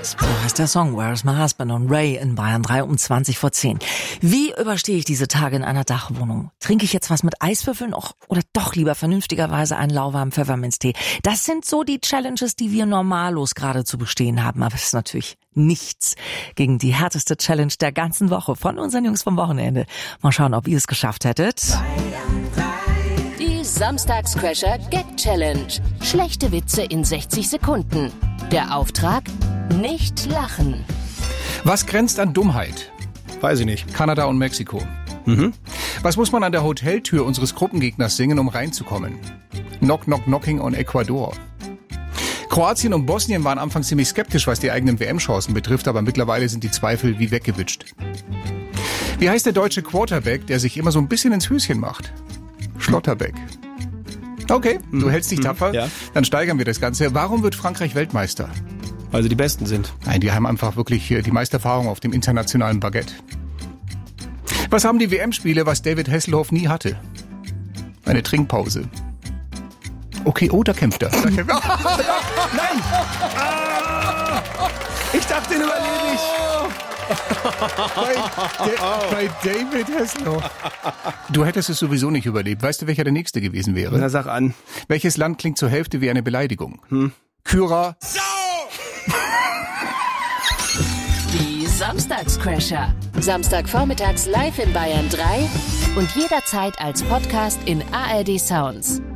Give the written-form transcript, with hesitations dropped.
So heißt der Song Where's My Husband und Ray in Bayern 3 um 20:10. Wie überstehe ich diese Tage in einer Dachwohnung? Trinke ich jetzt was mit Eiswürfeln oder doch lieber vernünftigerweise einen lauwarmen Pfefferminztee? Das sind so die Challenges, die wir normallos gerade zu bestehen haben. Aber es ist natürlich nichts gegen die härteste Challenge der ganzen Woche von unseren Jungs vom Wochenende. Mal schauen, ob ihr es geschafft hättet. Die Samstagscrasher Gag Challenge. Schlechte Witze in 60 Sekunden. Der Auftrag? Nicht lachen. Was grenzt an Dummheit? Weiß ich nicht. Kanada und Mexiko. Was muss man an der Hoteltür unseres Gruppengegners singen, um reinzukommen? Knock, knock, knocking on Ecuador. Kroatien und Bosnien waren anfangs ziemlich skeptisch, was die eigenen WM-Chancen betrifft, aber mittlerweile sind die Zweifel wie weggewischt. Wie heißt der deutsche Quarterback, der sich immer so ein bisschen ins Höschen macht? Schlotterbeck. Okay, du hältst dich tapfer. Ja. Dann steigern wir das Ganze. Warum wird Frankreich Weltmeister? Weil sie die Besten sind. Nein, die haben einfach wirklich die meiste Erfahrung auf dem internationalen Baguette. Was haben die WM-Spiele, was David Hasselhoff nie hatte? Eine Trinkpause. Okay, da kämpft er. Nein! Ich dachte, den überlebe ich. Bei David Hasselhoff. Du hättest es sowieso nicht überlebt. Weißt du, welcher der nächste gewesen wäre? Na, sag an. Welches Land klingt zur Hälfte wie eine Beleidigung? Kyra. Die Samstagscrasher. Samstagvormittags live in Bayern 3 und jederzeit als Podcast in ARD Sounds.